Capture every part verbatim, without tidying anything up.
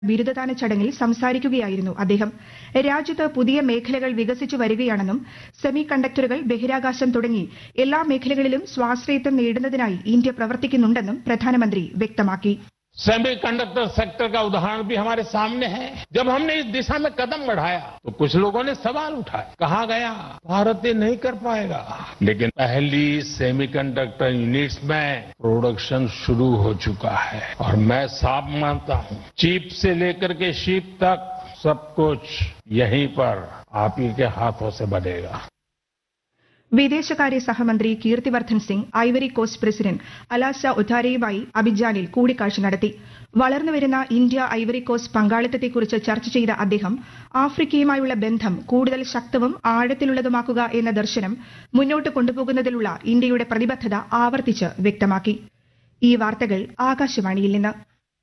ബിരുദദാന ചടങ്ങിൽ സംസാരിക്കുകയായിരുന്നു അദ്ദേഹം. രാജ്യത്ത് പുതിയ മേഖലകൾ വികസിച്ചു വരികയാണെന്നും സെമി കണ്ടക്ടറുകൾ, ബഹിരാകാശം തുടങ്ങി എല്ലാ മേഖലകളിലും സ്വാശ്രയത്വം നേടുന്നതിനായി ഇന്ത്യ പ്രവർത്തിക്കുന്നുണ്ടെന്നും പ്രധാനമന്ത്രി വ്യക്തമാക്കി. सेमीकंडक्टर सेक्टर का उदाहरण भी हमारे सामने है. जब हमने इस दिशा में कदम बढ़ाया तो कुछ लोगों ने सवाल उठाए. कहा गया भारत ये नहीं कर पाएगा, लेकिन पहली सेमीकंडक्टर यूनिट्स में प्रोडक्शन शुरू हो चुका है और मैं साफ मानता हूं चिप से लेकर के शिप तक सब कुछ यहीं पर आप ही के हाथों से बनेगा. വിദേശകാര്യ സഹമന്ത്രി Kirti Vardhan Singh Ivory Coast president അലാസ ഒറ്റാരയുമായി അബിജാനിൽ കൂടിക്കാഴ്ച നടത്തി. വളർന്നുവരുന്ന ഇന്ത്യ ഐവറി കോസ്റ്റ് പങ്കാളിത്തത്തെക്കുറിച്ച് ചർച്ച ചെയ്ത അദ്ദേഹം ആഫ്രിക്കയുമായുള്ള ബന്ധം കൂടുതൽ ശക്തവും ആഴത്തിലുള്ളതുമാക്കുക എന്ന ദർശനം മുന്നോട്ട് കൊണ്ടുപോകുന്നതിലുള്ള ഇന്ത്യയുടെ പ്രതിബദ്ധത ആവർത്തിച്ച് വ്യക്തമാക്കി. ഈ വാർത്തകൾ ആകാശവാണിയിൽ നിന്ന്.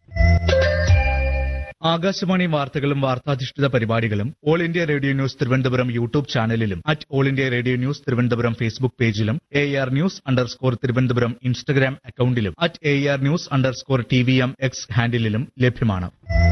ആകാശവാണി വാർത്തകളും വാർത്താധിഷ്ഠിത പരിപാടികളും all India radio news Thiruvananthapuram YouTube ചാനലിലും at all India radio news Thiruvananthapuram Facebook പേജിലും A R news underscore Thiruvananthapuram Instagram അക്കൌണ്ടിലും at A R news underscore T V M X ഹാൻഡിലും ലഭ്യമാണ്.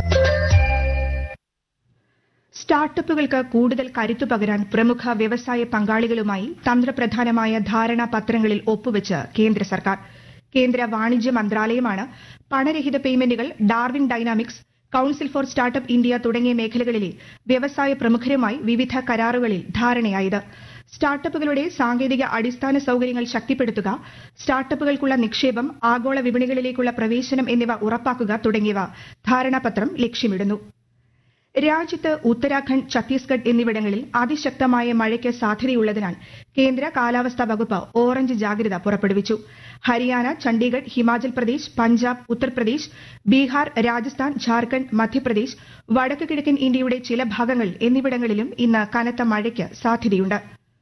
സ്റ്റാർട്ടപ്പുകൾക്ക് കൂടുതൽ കരുത്തു പകരാൻ പ്രമുഖ വ്യവസായ പങ്കാളികളുമായി തന്ത്രപ്രധാനമായ ധാരണാപത്രങ്ങളിൽ ഒപ്പുവെച്ച് കേന്ദ്ര സർക്കാർ. കേന്ദ്ര വാണിജ്യ മന്ത്രാലയമാണ് പണരഹിത പേയ്മെന്റുകൾ, Darwin dynamics, council four startup India തുടങ്ങിയ മേഖലകളിലെ വ്യവസായ പ്രമുഖരുമായി വിവിധ കരാറുകളിൽ ധാരണയായത്. സ്റ്റാർട്ടപ്പുകളുടെ സാങ്കേതിക അടിസ്ഥാന സൌകര്യങ്ങൾ ശക്തിപ്പെടുത്തുക, സ്റ്റാർട്ടപ്പുകൾക്കുള്ള നിക്ഷേപം, ആഗോള വിപണികളിലേക്കുള്ള പ്രവേശനം എന്നിവ ഉറപ്പാക്കുക തുടങ്ങിയവ ധാരണാപത്രം ലക്ഷ്യമിടുന്നു. രാജ്യത്ത് ഉത്തരാഖണ്ഡ്, ഛത്തീസ്ഗഡ് എന്നിവിടങ്ങളിൽ അതിശക്തമായ മഴയ്ക്ക് സാധ്യതയുള്ളതിനാൽ കേന്ദ്ര കാലാവസ്ഥാ വകുപ്പ് ഓറഞ്ച് ജാഗ്രത പുറപ്പെടുവിച്ചു. ഹരിയാന, ചണ്ഡീഗഡ്, ഹിമാചൽ പ്രദേശ്, പഞ്ചാബ്, ഉത്തർപ്രദേശ്, ബീഹാർ, രാജസ്ഥാൻ, ഝാർഖണ്ഡ്, മധ്യപ്രദേശ്, വടക്ക് കിഴക്കൻ ഇന്ത്യയുടെ ചില ഭാഗങ്ങൾ എന്നിവിടങ്ങളിലും ഇന്ന് കനത്ത മഴയ്ക്ക് സാധ്യതയുണ്ട്.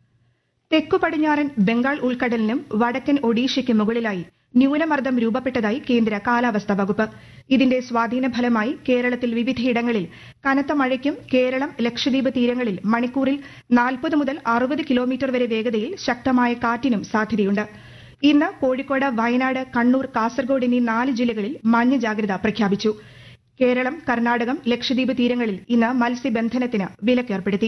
തെക്കു പടിഞ്ഞാറൻ ബംഗാൾ ഉൾക്കടലിനും വടക്കൻ ഒഡീഷയ്ക്ക് മുകളിലായി ന്യൂനമർദ്ദം രൂപപ്പെട്ടതായി കേന്ദ്ര കാലാവസ്ഥാ വകുപ്പ്. ഇതിന്റെ സ്വാധീന ഫലമായി കേരളത്തിൽ വിവിധയിടങ്ങളിൽ കനത്ത മഴയ്ക്കും കേരളം, ലക്ഷദ്വീപ് തീരങ്ങളിൽ മണിക്കൂറിൽ നാൽപ്പത് മുതൽ അറുപത് കിലോമീറ്റർ വരെ വേഗതയിൽ ശക്തമായ കാറ്റിനും സാധ്യതയുണ്ട്. ഇന്ന് കോഴിക്കോട്, വയനാട്, കണ്ണൂർ, കാസർഗോഡ് എന്നീ നാല് ജില്ലകളിൽ മഞ്ഞ ജാഗ്രത പ്രഖ്യാപിച്ചു. കേരളം, കർണാടകം, ലക്ഷദ്വീപ് തീരങ്ങളിൽ ഇന്ന് മത്സ്യബന്ധനത്തിന് വിലക്കേർപ്പെടുത്തി.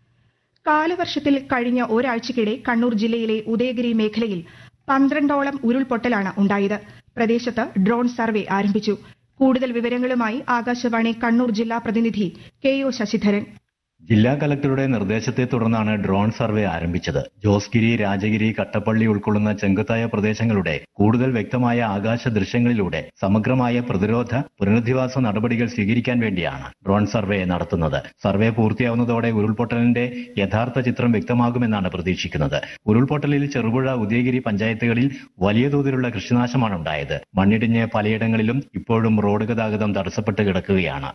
കാലവർഷത്തിൽ കഴിഞ്ഞ ഒരാഴ്ചയ്ക്കിടെ കണ്ണൂർ ജില്ലയിലെ ഉദയഗിരി മേഖലയിൽ പന്ത്രണ്ടോളം ഉരുൾപൊട്ടലാണ് ഉണ്ടായത്. പ്രദേശത്ത് ഡ്രോൺ സർവേ ആരംഭിച്ചു. കൂടുതൽ വിവരങ്ങളുമായി ആകാശവാണി കണ്ണൂർ ജില്ലാ പ്രതിനിധി കെ ഒ ശശിധരൻ. ജില്ലാ കലക്ടറുടെ നിർദ്ദേശത്തെ തുടർന്നാണ് ഡ്രോൺ സർവേ ആരംഭിച്ചത്. ജോസ്ഗിരി, രാജഗിരി, കട്ടപ്പള്ളി ഉൾക്കൊള്ളുന്ന ചെങ്കുത്തായ പ്രദേശങ്ങളുടെ കൂടുതൽ വ്യക്തമായ ആകാശ ദൃശ്യങ്ങളിലൂടെ സമഗ്രമായ പ്രതിരോധ പുനരധിവാസ നടപടികൾ സ്വീകരിക്കാൻ വേണ്ടിയാണ് ഡ്രോൺ സർവേ നടത്തുന്നത്. സർവേ പൂർത്തിയാവുന്നതോടെ ഉരുൾപൊട്ടലിന്റെ യഥാർത്ഥ ചിത്രം വ്യക്തമാകുമെന്നാണ് പ്രതീക്ഷിക്കുന്നത്. ഉരുൾപൊട്ടലിൽ ചെറുപുഴ, ഉദയഗിരി പഞ്ചായത്തുകളിൽ വലിയ തോതിലുള്ള കൃഷിനാശമാണ് ഉണ്ടായത്. മണ്ണിടിഞ്ഞ് പലയിടങ്ങളിലും ഇപ്പോഴും റോഡ് ഗതാഗതം തടസ്സപ്പെട്ട് കിടക്കുകയാണ്.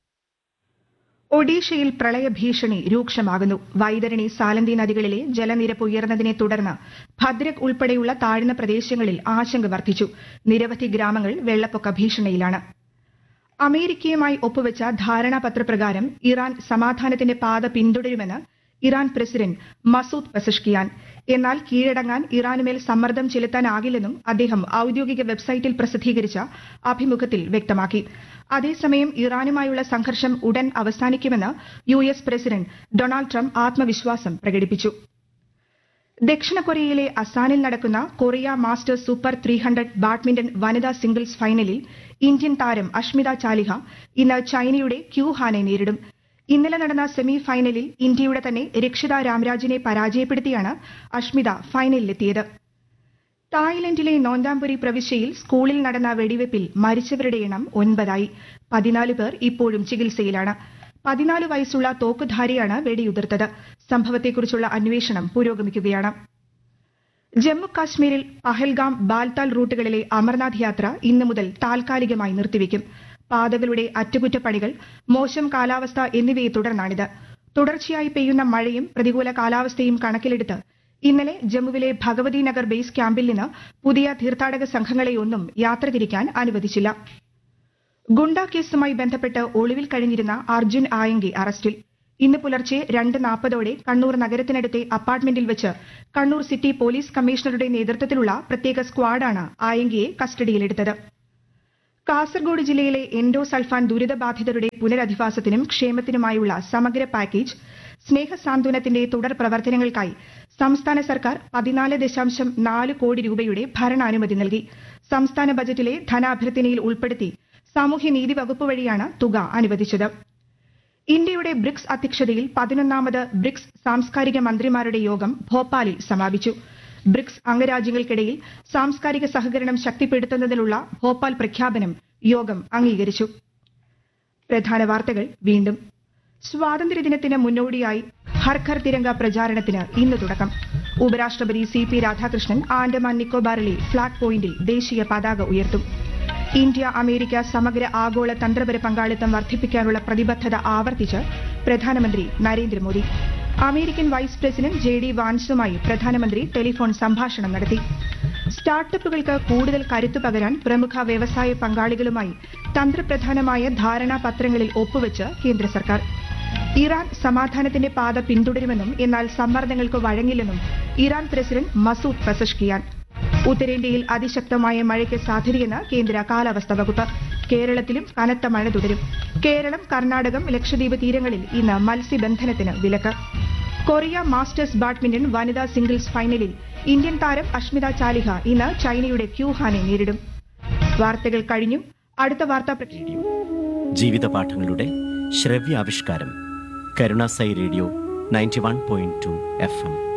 ഒഡീഷയിൽ പ്രളയഭീഷണി രൂക്ഷമാകുന്നു. വൈതരണി, സാലന്തി നദികളിലെ ജലനിരപ്പ് ഉയർന്നതിനെ തുടർന്ന് ഭദ്രക് ഉൾപ്പെടെയുള്ള താഴ്ന്ന പ്രദേശങ്ങളിൽ ആശങ്ക വർദ്ധിച്ചു. നിരവധി ഗ്രാമങ്ങൾ വെള്ളപ്പൊക്ക ഭീഷണിയിലാണ്. അമേരിക്കയുമായി ഒപ്പുവെച്ച ധാരണാപത്രപ്രകാരം ഇറാൻ സമാധാനത്തിന്റെ പാത പിന്തുടരുമെന്ന് ഇറാൻ പ്രസിഡന്റ് മസൂദ് പെസഷ്കിയാൻ. എന്നാൽ കീഴടങ്ങാൻ ഇറാനുമേൽ സമ്മർദ്ദം ചെലുത്താനാകില്ലെന്നും അദ്ദേഹം ഔദ്യോഗിക വെബ്സൈറ്റിൽ പ്രസിദ്ധീകരിച്ച അഭിമുഖത്തിൽ വ്യക്തമാക്കി. അതേസമയം ഇറാനുമായുള്ള സംഘർഷം ഉടൻ അവസാനിക്കുമെന്ന് U S president Donald Trump ആത്മവിശ്വാസം പ്രകടിപ്പിച്ചു. ദക്ഷിണ കൊറിയയിലെ അസാനിൽ നടക്കുന്ന Korea masters super three hundred badminton വനിതാ സിംഗിൾസ് ഫൈനലിൽ ഇന്ത്യൻ താരം അഷ്മിത ചാലിഹ ഇന്ന് ചൈനയുടെ ക്യൂ ഹാനെ നേരിടും. ഇന്നലെ നടന്ന സെമി ഫൈനലിൽ ഇന്ത്യയുടെ തന്നെ രക്ഷിത രാംരാജിനെ പരാജയപ്പെടുത്തിയാണ് അഷ്മിത ഫൈനലിലെത്തിയത്. തായ്ലൻഡിലെ നോന്താംപുരി പ്രവിശ്യയിൽ സ്കൂളിൽ നടന്ന വെടിവെപ്പിൽ മരിച്ചവരുടെ എണ്ണം ഒൻപതായി. പതിനാല് പേർ ഇപ്പോഴും ചികിത്സയിലാണ്. പതിനാല് വയസ്സുള്ള തോക്കുധാരിയാണ് വെടിയുതിർത്തത്. സംഭവത്തെക്കുറിച്ചുള്ള അന്വേഷണം പുരോഗമിക്കുകയാണ്. ജമ്മു കാശ്മീരിൽ പഹൽഗാം, ബാൽതാൽ റൂട്ടുകളിലെ അമർനാഥ് യാത്ര ഇന്നു മുതൽ താൽക്കാലികമായി നിർത്തിവെക്കും. പാതകളുടെ അറ്റകുറ്റപ്പണികൾ, മോശം കാലാവസ്ഥ എന്നിവയെ തുടർന്നാണിത്. തുടർച്ചയായി പെയ്യുന്ന മഴയും പ്രതികൂല കാലാവസ്ഥയും കണക്കിലെടുത്ത് ഇന്നലെ ജമ്മുവിലെ ഭഗവതി നഗർ ബേസ് ക്യാമ്പിൽ നിന്ന് പുതിയ തീർത്ഥാടക സംഘങ്ങളെയൊന്നും യാത്ര തിരിക്കാൻ അനുവദിച്ചില്ല. ഗുണ്ടാ കേസുമായി ബന്ധപ്പെട്ട് ഒളിവിൽ കഴിഞ്ഞിരുന്ന അർജുൻ ആയങ്കി അറസ്റ്റിൽ. ഇന്ന് പുലർച്ചെ രണ്ട് നാൽപ്പതോടെ കണ്ണൂർ നഗരത്തിനടുത്തെ അപ്പാർട്ട്മെന്റിൽ വെച്ച് കണ്ണൂർ സിറ്റി പോലീസ് കമ്മീഷണറുടെ നേതൃത്വത്തിലുള്ള പ്രത്യേക സ്ക്വാഡാണ് ആയങ്കിയെ കസ്റ്റഡിയിലെടുത്തത്. കാസർഗോഡ് ജില്ലയിലെ എൻഡോസൾഫാൻ ദുരിതബാധിതരുടെ പുനരധിവാസത്തിനും ക്ഷേമത്തിനുമായുള്ള സമഗ്ര പാക്കേജ് സ്നേഹസാന്ത്വനത്തിന്റെ തുടർ പ്രവർത്തനങ്ങൾക്കായി സംസ്ഥാന സർക്കാർ പതിനാല് ദശാംശം നാല് കോടി രൂപയുടെ ഭരണാനുമതി നൽകി. സംസ്ഥാന ബജറ്റിലെ ധനാഭ്യർത്ഥനയിൽ ഉൾപ്പെടുത്തി സാമൂഹ്യനീതി വകുപ്പ് വഴിയാണ് തുക അനുവദിച്ചത്. ഇന്ത്യയുടെ ബ്രിക്സ് അധ്യക്ഷതയിൽ പതിനൊന്നാമത് ബ്രിക്സ് സാംസ്കാരിക മന്ത്രിമാരുടെ യോഗം ഭോപ്പാലിൽ സമാപിച്ചു. ബ്രിക്സ് അംഗരാജ്യങ്ങൾക്കിടയിൽ സാംസ്കാരിക സഹകരണം ശക്തിപ്പെടുത്തുന്നതിനുള്ള ഭോപ്പാൽ പ്രഖ്യാപനം യോഗം അംഗീകരിച്ചു. പ്രധാന വാർത്തകൾ വീണ്ടും. സ്വാതന്ത്ര്യദിനത്തിന് മുന്നോടിയായി ഹർ ഘർ തിരങ്ക പ്രചാരണത്തിന് ഇന്ന് തുടക്കം. ഉപരാഷ്ട്രപതി C P Radhakrishnan Andaman നിക്കോബാറിലെ flag പോയിന്റിൽ ദേശീയ പതാക ഉയർത്തും. ഇന്ത്യ അമേരിക്ക സമഗ്ര ആഗോള തന്ത്രപര പങ്കാളിത്തം വർദ്ധിപ്പിക്കാനുള്ള പ്രതിബദ്ധത ആവർത്തിച്ച് പ്രധാനമന്ത്രി Narendra Modi. American vice president J D വാൻസുമായി പ്രധാനമന്ത്രി ടെലിഫോൺ സംഭാഷണം നടത്തി. സ്റ്റാർട്ടപ്പുകൾക്ക് കൂടുതൽ കരുത്തു പകരാൻ പ്രമുഖ വ്യവസായ പങ്കാളികളുമായി തന്ത്രപ്രധാനമായ ധാരണാപത്രങ്ങളിൽ ഒപ്പുവെച്ച് കേന്ദ്ര സർക്കാർ. ഇറാൻ സമാധാനത്തിന്റെ പാത പിന്തുടരുമെന്നും എന്നാൽ സമ്മർദ്ദങ്ങൾക്ക് വഴങ്ങില്ലെന്നും ഇറാൻ പ്രസിഡന്റ് മസൂദ് പെസഷ്കിയാൻ. ഉത്തരേന്ത്യയിൽ അതിശക്തമായ മഴയ്ക്ക് സാധ്യതയെന്ന് കേന്ദ്ര കാലാവസ്ഥാ വകുപ്പ്. കേരളത്തിലും കനത്ത മഴ തുടരും. കേരളം, കർണാടകം, ലക്ഷദ്വീപ് തീരങ്ങളിൽ ഇന്ന് മത്സ്യബന്ധനത്തിന് വിലക്ക്. കൊറിയ മാസ്റ്റേഴ്സ് ബാഡ്മിന്റൺ വനിതാ സിംഗിൾസ് ഫൈനലിൽ ഇന്ത്യൻ താരം അഷ്മിത ചാലിഹ ഇന്ന് ചൈനയുടെ ക്യൂഹാനെ നേരിടും. വാർത്തകൾ കഴിഞ്ഞു. അടുത്ത വാർത്താ പ്രക്ഷേപണം ജീവിത പാഠങ്ങളുടെ ശ്രവ്യാവിഷ്കാരം കരുണാസൈ radio ninety one point two F M.